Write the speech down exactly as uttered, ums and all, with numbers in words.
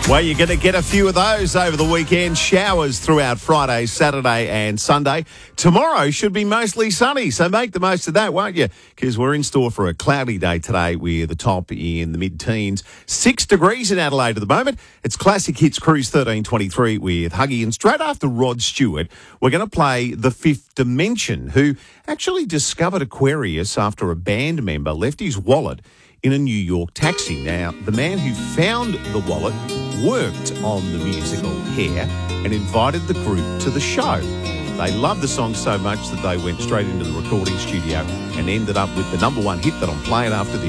Well, you're going to get a few of those over the weekend. Showers throughout Friday, Saturday and Sunday. Tomorrow should be mostly sunny, so make the most of that, won't you? Because we're in store for a cloudy day today with the top in the mid-teens. Six degrees in Adelaide at the moment. It's Classic Hits Cruise thirteen twenty-three with Huggy. And straight after Rod Stewart, we're going to play The Fifth Dimension, who actually discovered Aquarius after a band member left his wallet in a New York taxi. Now, the man who found the wallet worked on the musical Hair and invited the group to the show. They loved the song so much that they went straight into the recording studio and ended up with the number one hit that I'm playing after this.